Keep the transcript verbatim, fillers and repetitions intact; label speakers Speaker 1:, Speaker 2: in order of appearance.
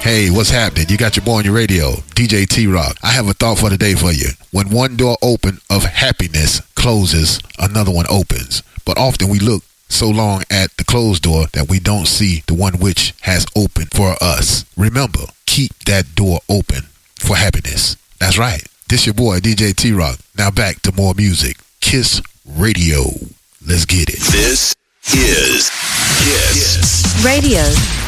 Speaker 1: Hey, what's happening? You got your boy on your radio, D J T-Rock. I have a thought for the day for you. When one door open of happiness closes, another one opens. But often we look so long at the closed door that we don't see the one which has opened for us. Remember, keep that door open for happiness. That's right. This your boy, D J T-Rock. Now back to more music. Kiss Radio. Let's get it.
Speaker 2: This is Kiss
Speaker 3: Radio.